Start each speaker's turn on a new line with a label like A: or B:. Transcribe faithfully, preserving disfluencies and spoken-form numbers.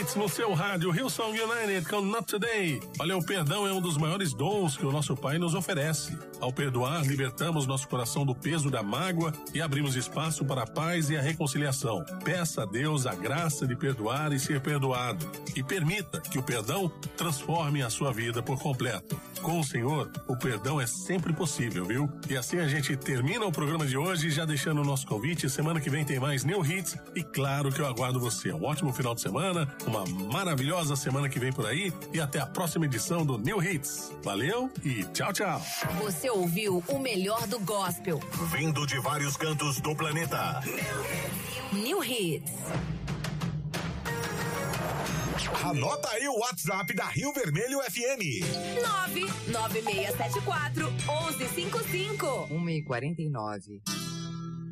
A: Hits no seu rádio, Hillsong United com Not Today. Olha, o perdão é um dos maiores dons que o nosso Pai nos oferece. Ao perdoar, libertamos nosso coração do peso da mágoa e abrimos espaço para a paz e a reconciliação. Peça a Deus a graça de perdoar e ser perdoado. E permita que o perdão transforme a sua vida por completo. Com o Senhor, o perdão é sempre possível, viu? E assim a gente termina o programa de hoje, já deixando o nosso convite. Semana que vem tem mais New Hits e claro que eu aguardo você. Um ótimo final de semana, uma maravilhosa semana que vem por aí e até a próxima edição do New Hits. Valeu e tchau, tchau.
B: Você ouviu o melhor do gospel,
C: vindo de vários cantos do planeta.
B: New Hits.
C: Anota aí o WhatsApp da Rio Vermelho F M.
B: nove nove seis sete quatro um um cinco cinco.
D: uma e quarenta e nove.